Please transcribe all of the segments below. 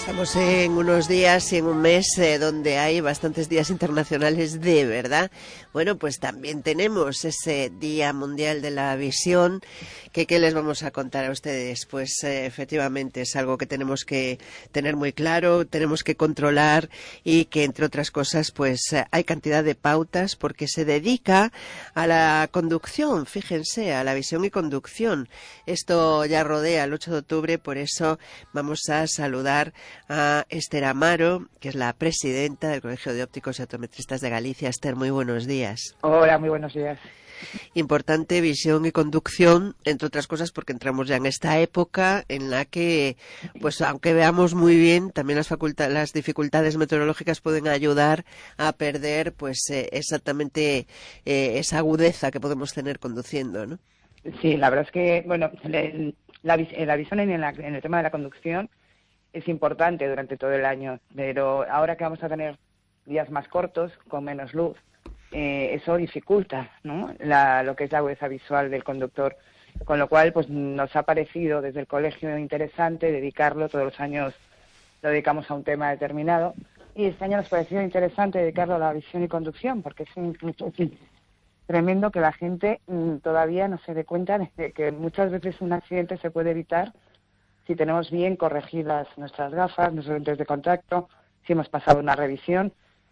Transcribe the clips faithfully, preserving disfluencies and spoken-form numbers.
Estamos en unos días y en un mes eh, donde hay bastantes días internacionales de verdad. Bueno, pues también tenemos ese Día Mundial de la Visión, que ¿qué les vamos a contar a ustedes? Pues eh, efectivamente es algo que tenemos que tener muy claro, tenemos que controlar y que entre otras cosas pues eh, hay cantidad de pautas porque se dedica a la conducción, fíjense, a la visión y conducción. Esto ya rodea el ocho de octubre, por eso vamos a saludar a Esther Amaro, que es la presidenta del Colegio de Ópticos y Optometristas de Galicia. Esther, muy buenos días. Hola, muy buenos días. Importante visión y conducción, entre otras cosas porque entramos ya en esta época en la que, pues aunque veamos muy bien, también las, faculta- las dificultades meteorológicas pueden ayudar a perder pues eh, exactamente eh, esa agudeza que podemos tener conduciendo, ¿no? Sí, la verdad es que, bueno, la, la, la visión en, la, en el tema de la conducción es importante durante todo el año, pero ahora que vamos a tener días más cortos, con menos luz, eh, eso dificulta, ¿no?, la, lo que es la agudeza visual del conductor, con lo cual pues nos ha parecido desde el colegio interesante dedicarlo, todos los años lo dedicamos a un tema determinado, y este año nos pareció interesante dedicarlo a la visión y conducción, porque es, es tremendo que la gente mmm, todavía no se dé cuenta de que muchas veces un accidente se puede evitar si tenemos bien corregidas nuestras gafas, nuestros lentes de contacto, si hemos pasado una revisión,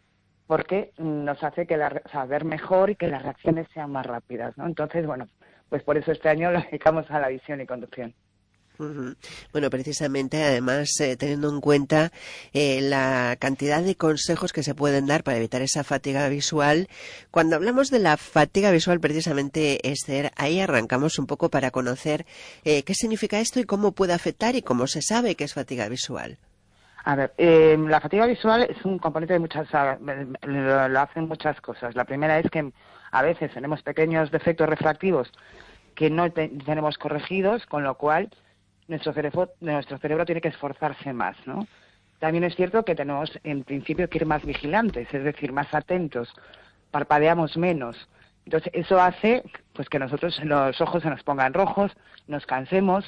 porque nos hace que la, o sea, ver mejor y que las reacciones sean más rápidas, ¿no? Entonces, bueno, pues por eso este año lo dedicamos a la visión y conducción. Uh-huh. Bueno, precisamente, además, eh, teniendo en cuenta eh, la cantidad de consejos que se pueden dar para evitar esa fatiga visual. Cuando hablamos de la fatiga visual, precisamente, Esther, ahí arrancamos un poco para conocer eh, qué significa esto y cómo puede afectar y cómo se sabe que es fatiga visual. A ver, eh, la fatiga visual es un componente de muchas, lo, lo hacen muchas cosas. La primera es que a veces tenemos pequeños defectos refractivos que no te, tenemos corregidos, con lo cual nuestro cerebro, nuestro cerebro tiene que esforzarse más, ¿no? También es cierto que tenemos, en principio, que ir más vigilantes, es decir, más atentos, parpadeamos menos. Entonces, eso hace pues que nosotros los ojos se nos pongan rojos, nos cansemos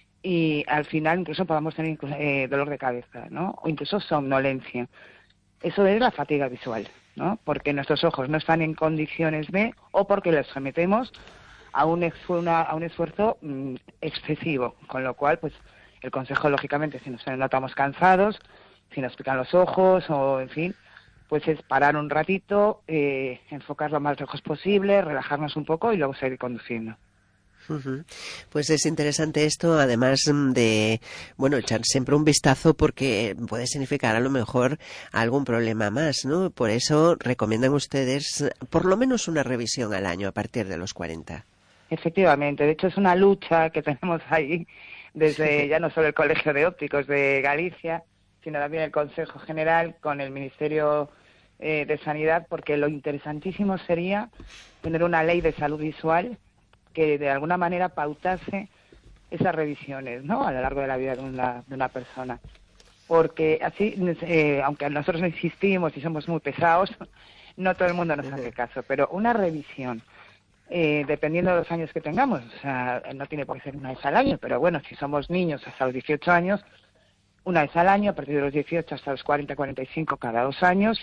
y al final incluso podamos tener eh, dolor de cabeza, ¿no? O incluso somnolencia. Eso es la fatiga visual, ¿no? Porque nuestros ojos no están en condiciones B o porque los sometemos a un, una, a un esfuerzo mmm, excesivo, con lo cual, pues, el consejo, lógicamente, si nos notamos cansados, si nos pican los ojos, o, en fin, pues es parar un ratito, eh, enfocar lo más lejos posible, relajarnos un poco y luego seguir conduciendo. Uh-huh. Pues es interesante esto, además de, bueno, echar siempre un vistazo porque puede significar a lo mejor algún problema más, ¿no? Por eso recomiendan ustedes por lo menos una revisión al año a partir de los cuarenta. Efectivamente, de hecho es una lucha que tenemos ahí desde ya no solo el Colegio de Ópticos de Galicia, sino también el Consejo General con el Ministerio eh, de Sanidad, porque lo interesantísimo sería tener una ley de salud visual que de alguna manera pautase esas revisiones, ¿no?, a lo largo de la vida de una, de una persona. Porque así, eh, aunque nosotros insistimos y somos muy pesados, no todo el mundo nos hace caso, pero una revisión, eh, dependiendo de los años que tengamos, o sea, no tiene por qué ser una vez al año, pero bueno, si somos niños hasta los dieciocho años, una vez al año, a partir de los dieciocho hasta los cuarenta, cuarenta y cinco, cada dos años,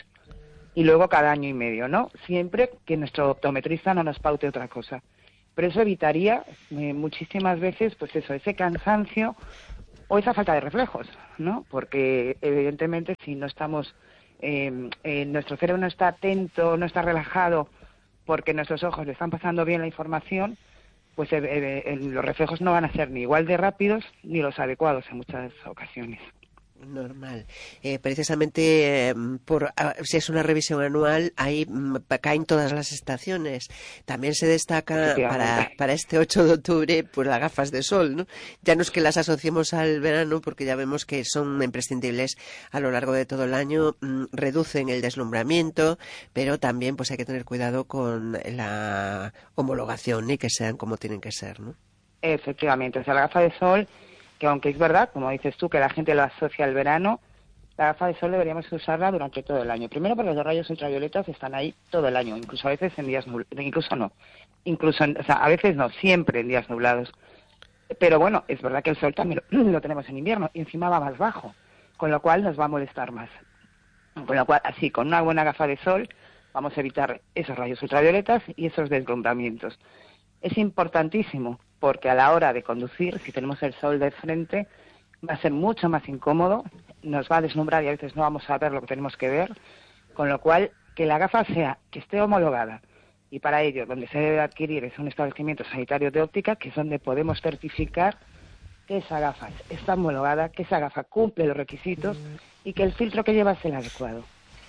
y luego cada año y medio, ¿no? Siempre que nuestro optometrista no nos paute otra cosa. Pero eso evitaría eh, muchísimas veces, pues eso, ese cansancio o esa falta de reflejos, ¿no? Porque evidentemente si no estamos, eh, eh, nuestro cerebro no está atento, no está relajado, porque nuestros ojos le están pasando bien la información, pues eh, eh, los reflejos no van a ser ni igual de rápidos ni los adecuados en muchas ocasiones. Normal. Eh, precisamente eh, por uh, si es una revisión anual, ahí mm, caen todas las estaciones. También se destaca para, para este ocho de octubre pues las gafas de sol, ¿no? Ya no es que las asociemos al verano, porque ya vemos que son imprescindibles a lo largo de todo el año, mm, reducen el deslumbramiento, pero también pues hay que tener cuidado con la homologación y que sean como tienen que ser, ¿no? Efectivamente, o sea, la gafa de sol, que aunque es verdad, como dices tú, que la gente lo asocia al verano, la gafa de sol deberíamos usarla durante todo el año. Primero porque los rayos ultravioletas están ahí todo el año, incluso a veces en días nublados, incluso no, incluso, en, o sea, a veces no, siempre en días nublados. Pero bueno, es verdad que el sol también lo, lo tenemos en invierno y encima va más bajo. con lo cual nos va a molestar más. Con lo cual, así, con una buena gafa de sol, vamos a evitar esos rayos ultravioletas y esos deslumbramientos. Es importantísimo, porque a la hora de conducir, si tenemos el sol de frente, va a ser mucho más incómodo, nos va a deslumbrar y a veces no vamos a ver lo que tenemos que ver, con lo cual, que la gafa sea, que esté homologada, y para ello, donde se debe adquirir es un establecimiento sanitario de óptica, que es donde podemos certificar que esa gafa está homologada, que esa gafa cumple los requisitos y que el filtro que lleva es el adecuado.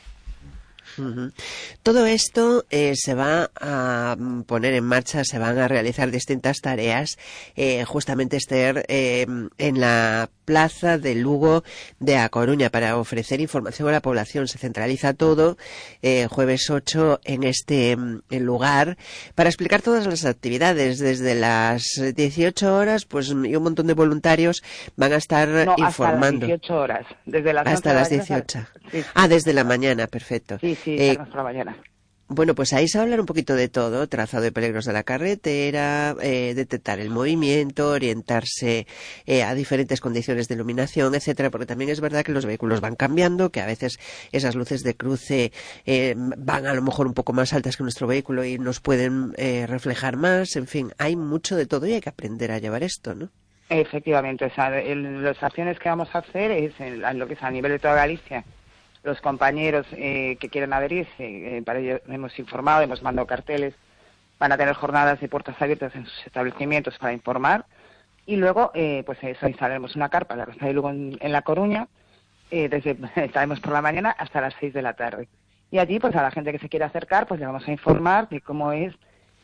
Uh-huh. Todo esto eh, se va a poner en marcha, se van a realizar distintas tareas, eh, justamente Esther, eh, en la plaza de Lugo de A Coruña, para ofrecer información a la población. Se centraliza todo eh, jueves ocho en este en lugar para explicar todas las actividades desde las dieciocho horas, pues, y un montón de voluntarios van a estar no, informando. Hasta las dieciocho horas, desde las hasta las dieciocho. Sí, sí. Ah, desde la mañana, perfecto. Sí, sí, eh, hasta la mañana. Bueno, pues ahí se va a hablar un poquito de todo: trazado de peligros de la carretera, eh, detectar el movimiento, orientarse eh, a diferentes condiciones de iluminación, etcétera, porque también es verdad que los vehículos van cambiando, que a veces esas luces de cruce eh, van a lo mejor un poco más altas que nuestro vehículo y nos pueden eh, reflejar más. En fin, hay mucho de todo y hay que aprender a llevar esto, ¿no? Efectivamente, o sea, el, las acciones que vamos a hacer es en, en lo que es a nivel de toda Galicia. Los compañeros eh, que quieran adherirse, eh, para ello hemos informado, hemos mandado carteles, van a tener jornadas de puertas abiertas en sus establecimientos para informar, y luego, eh, pues eso, instalaremos una carpa en la Plaza de Lugo en, en La Coruña, eh, desde estaremos por la mañana hasta las seis de la tarde. Y allí, pues a la gente que se quiera acercar, pues le vamos a informar de cómo es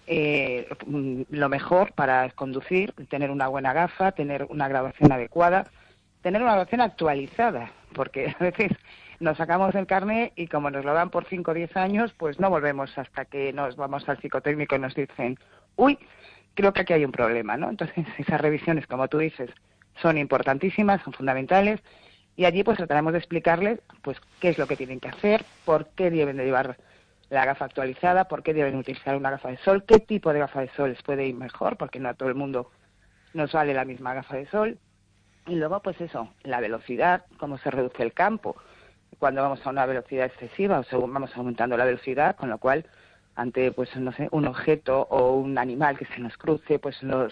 eh, lo mejor para conducir, tener una buena gafa, tener una graduación adecuada, tener una graduación actualizada, porque a veces nos sacamos el carné y como nos lo dan por cinco o diez años, pues no volvemos hasta que nos vamos al psicotécnico y nos dicen, uy, creo que aquí hay un problema, ¿no? Entonces, esas revisiones, como tú dices, son importantísimas, son fundamentales, y allí pues trataremos de explicarles pues qué es lo que tienen que hacer, por qué deben de llevar la gafa actualizada, por qué deben utilizar una gafa de sol, qué tipo de gafa de sol les puede ir mejor, porque no a todo el mundo nos vale la misma gafa de sol. Y luego, pues eso, la velocidad, cómo se reduce el campo cuando vamos a una velocidad excesiva o según vamos aumentando la velocidad, con lo cual, ante, pues no sé, un objeto o un animal que se nos cruce, pues los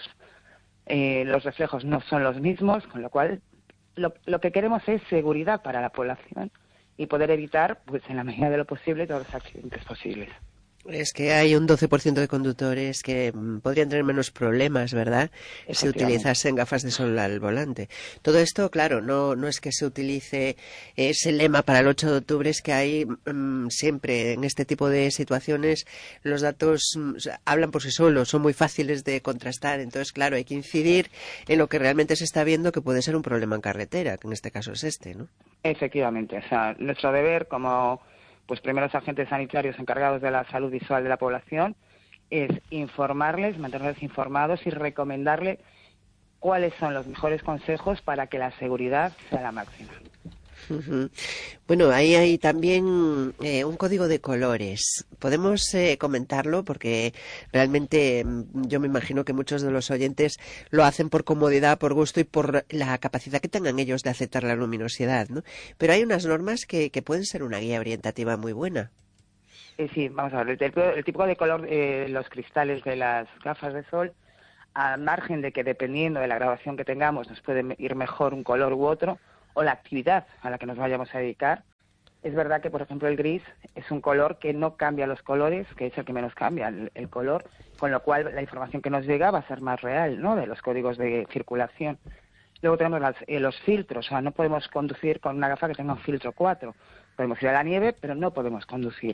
eh, los reflejos no son los mismos, con lo cual lo, lo que queremos es seguridad para la población y poder evitar, pues en la medida de lo posible, todos los accidentes posibles. Es que hay un doce por ciento de conductores que mm, podrían tener menos problemas, ¿verdad?, si utilizasen gafas de sol al volante. Todo esto, claro, no no es que se utilice ese lema para el ocho de octubre, es que hay mm, siempre en este tipo de situaciones los datos mm, hablan por sí solos, son muy fáciles de contrastar. Entonces, claro, hay que incidir en lo que realmente se está viendo que puede ser un problema en carretera, que en este caso es este, ¿no? Efectivamente, o sea, nuestro deber como pues primeros agentes sanitarios encargados de la salud visual de la población es informarles, mantenerles informados y recomendarles cuáles son los mejores consejos para que la seguridad sea la máxima. Uh-huh. Bueno, ahí hay también eh, un código de colores. ¿Podemos eh, comentarlo? Porque realmente yo me imagino que muchos de los oyentes lo hacen por comodidad, por gusto y por la capacidad que tengan ellos de aceptar la luminosidad, ¿no? Pero hay unas normas que, que pueden ser una guía orientativa muy buena. Eh, sí, vamos a ver, el, el tipo de color de eh, los cristales de las gafas de sol, al margen de que dependiendo de la graduación que tengamos nos puede ir mejor un color u otro, o la actividad a la que nos vayamos a dedicar. Es verdad que, por ejemplo, el gris es un color que no cambia los colores, que es el que menos cambia el, el color, con lo cual la información que nos llega va a ser más real, ¿no?, de los códigos de circulación. Luego tenemos las, eh, los filtros, o sea, no podemos conducir con una gafa que tenga un filtro cuatro. Podemos ir a la nieve, pero no podemos conducir.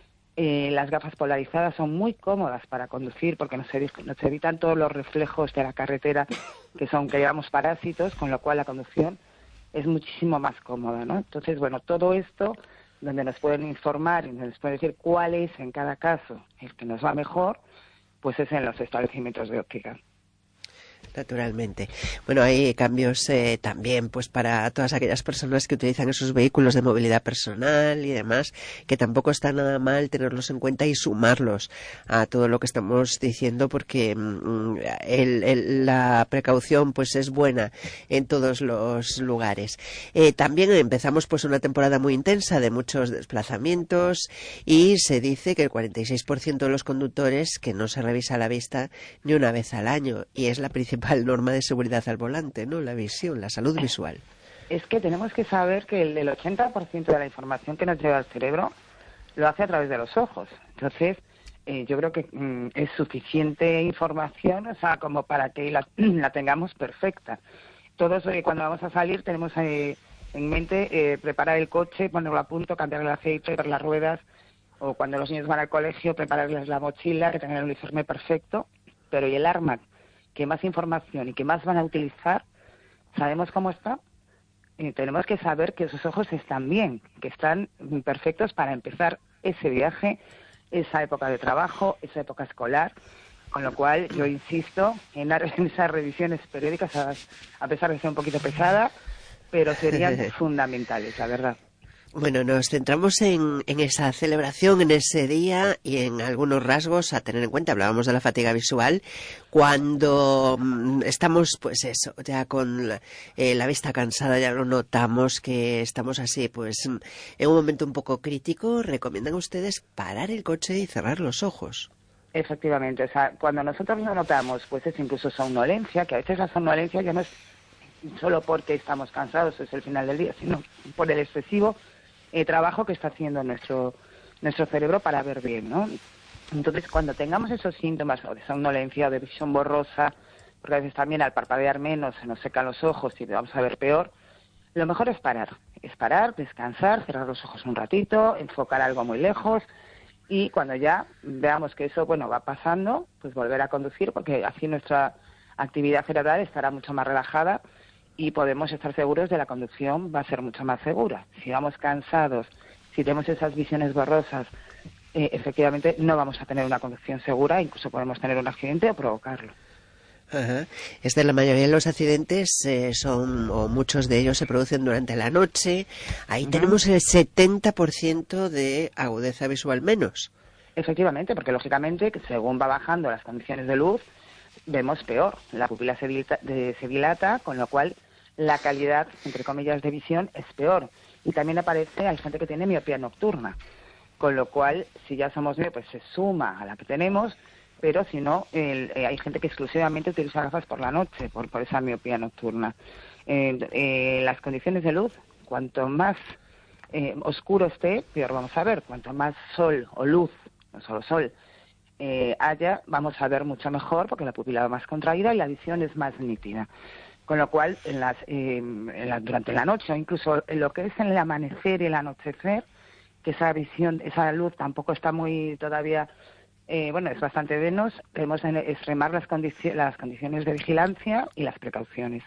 Eh, las gafas polarizadas son muy cómodas para conducir porque nos, nos evitan todos los reflejos de la carretera que son que llevamos parásitos, con lo cual la conducción es muchísimo más cómoda, ¿no? Entonces, bueno, todo esto, donde nos pueden informar y nos pueden decir cuál es en cada caso el que nos va mejor, pues es en los establecimientos de óptica. Naturalmente. Bueno, hay cambios eh, también pues para todas aquellas personas que utilizan esos vehículos de movilidad personal y demás, que tampoco está nada mal tenerlos en cuenta y sumarlos a todo lo que estamos diciendo, porque mm, el, el, la precaución pues es buena en todos los lugares. Eh, también empezamos pues una temporada muy intensa de muchos desplazamientos y se dice que el cuarenta y seis por ciento de los conductores que no se revisa la vista ni una vez al año, y es la principal norma de seguridad al volante, ¿no? La visión, la salud visual. Es que tenemos que saber que el, el ochenta por ciento de la información que nos llega al cerebro lo hace a través de los ojos. Entonces, eh, yo creo que mm, es suficiente información, o sea, como para que la, la tengamos perfecta. Todos, eh, cuando vamos a salir, tenemos eh, en mente eh, preparar el coche, ponerlo a punto, cambiar el aceite, ver las ruedas, o cuando los niños van al colegio, prepararles la mochila, que tengan el uniforme perfecto. Pero ¿y el arma? Que más información y que más van a utilizar, sabemos cómo está, y tenemos que saber que esos ojos están bien, que están perfectos para empezar ese viaje, esa época de trabajo, esa época escolar, con lo cual yo insisto en, dar, en esas revisiones periódicas, a, a pesar de ser un poquito pesada, pero serían fundamentales, la verdad. Bueno, nos centramos en, en esa celebración, en ese día y en algunos rasgos a tener en cuenta. Hablábamos de la fatiga visual cuando mm, estamos, pues eso, ya con la, eh, la vista cansada, ya lo notamos que estamos así, pues en un momento un poco crítico. ¿Recomiendan ustedes parar el coche y cerrar los ojos? Efectivamente, o sea, cuando nosotros lo notamos, pues es incluso somnolencia, que a veces la somnolencia ya no es solo porque estamos cansados, es el final del día, sino por el excesivo Eh, trabajo que está haciendo nuestro nuestro cerebro para ver bien, ¿no? Entonces, cuando tengamos esos síntomas o de somnolencia o de visión borrosa, porque a veces también al parpadear menos se nos secan los ojos y vamos a ver peor, lo mejor es parar, es parar, descansar, cerrar los ojos un ratito, enfocar algo muy lejos y cuando ya veamos que eso, bueno, va pasando, pues volver a conducir, porque así nuestra actividad cerebral estará mucho más relajada y podemos estar seguros de la conducción va a ser mucho más segura. Si vamos cansados, si tenemos esas visiones borrosas, eh, efectivamente no vamos a tener una conducción segura, incluso podemos tener un accidente o provocarlo. Ajá. Este, la mayoría de los accidentes eh, son, o muchos de ellos se producen durante la noche. Ahí uh-huh. tenemos el setenta por ciento de agudeza visual menos. Efectivamente, porque lógicamente, que según va bajando las condiciones de luz, vemos peor. La pupila se dilata, de, se dilata, con lo cual la calidad, entre comillas, de visión es peor. Y también aparece, hay gente que tiene miopía nocturna, con lo cual, si ya somos miopes, se suma a la que tenemos, pero si no, el, eh, hay gente que exclusivamente utiliza gafas por la noche, por, por esa miopía nocturna. Eh, eh, las condiciones de luz, cuanto más eh, oscuro esté, peor vamos a ver. Cuanto más sol o luz, no solo sol, eh, haya, vamos a ver mucho mejor, porque la pupila va más contraída y la visión es más nítida. Con lo cual, en las, eh, en la, durante la noche, o incluso en lo que es en el amanecer y el anochecer, que esa visión, esa luz tampoco está muy todavía, eh, bueno, es bastante menos, debemos extremar las, condici- las condiciones de vigilancia y las precauciones.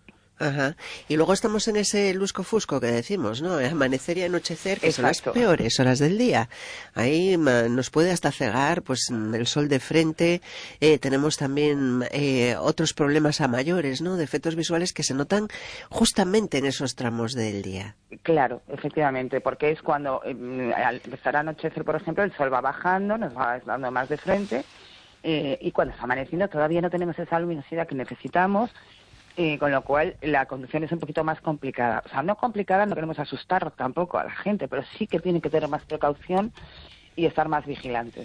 Ajá. Y luego estamos en ese lusco-fusco que decimos, ¿no? Amanecer y anochecer, que Exacto. son las peores horas del día. Ahí ma, nos puede hasta cegar, pues, el sol de frente. Eh, tenemos también eh, otros problemas a mayores, ¿no? De efectos visuales que se notan justamente en esos tramos del día. Claro, efectivamente, porque es cuando eh, al empezar a anochecer, por ejemplo, el sol va bajando, nos va dando más de frente, eh, y cuando está amaneciendo todavía no tenemos esa luminosidad que necesitamos. Eh, con lo cual la conducción es un poquito más complicada. O sea, no complicada, no queremos asustar tampoco a la gente, pero sí que tienen que tener más precaución y estar más vigilantes.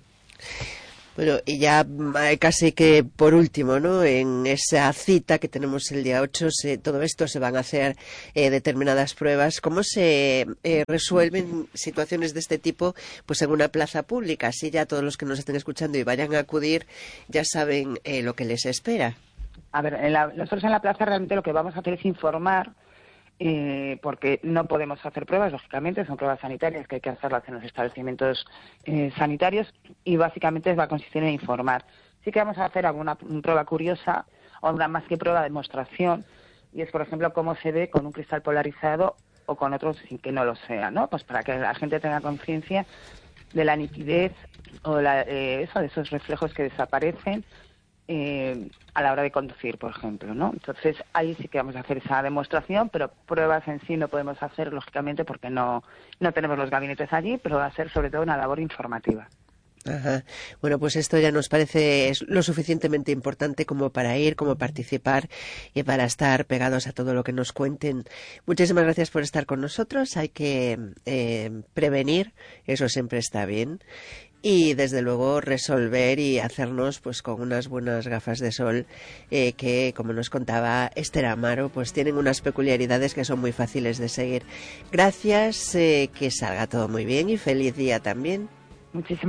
Bueno, y ya casi que por último, ¿no? En esa cita que tenemos el día ocho, se, todo esto se van a hacer eh, determinadas pruebas. ¿Cómo se eh, resuelven situaciones de este tipo pues en una plaza pública? Así ya todos los que nos estén escuchando y vayan a acudir ya saben eh, lo que les espera. A ver, en la, nosotros en la plaza realmente lo que vamos a hacer es informar, eh, porque no podemos hacer pruebas, lógicamente, son pruebas sanitarias que hay que hacerlas en los establecimientos eh, sanitarios y básicamente va a consistir en informar. Sí que vamos a hacer alguna prueba curiosa, o una más que prueba, demostración, y es, por ejemplo, cómo se ve con un cristal polarizado o con otros sin que no lo sea, ¿no? Pues para que la gente tenga conciencia de la nitidez o la, eh, eso, de esos reflejos que desaparecen, eh, a la hora de conducir, por ejemplo, ¿no? Entonces, ahí sí que vamos a hacer esa demostración, pero pruebas en sí no podemos hacer, lógicamente, porque no, no tenemos los gabinetes allí, pero va a ser sobre todo una labor informativa. Ajá. Bueno, pues esto ya nos parece lo suficientemente importante como para ir, como participar y para estar pegados a todo lo que nos cuenten. Muchísimas gracias por estar con nosotros. Hay que eh, prevenir, eso siempre está bien. Y desde luego resolver y hacernos pues con unas buenas gafas de sol eh, que, como nos contaba Esther Amaro, pues tienen unas peculiaridades que son muy fáciles de seguir. Gracias, eh, que salga todo muy bien y feliz día también. Muchísimas